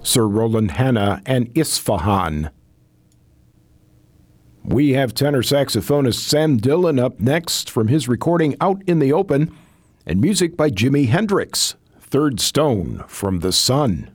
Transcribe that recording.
Sir Roland Hanna and Isfahan. We have tenor saxophonist Sam Dillon up next from his recording Out in the Open, and music by Jimi Hendrix, Third Stone from the Sun.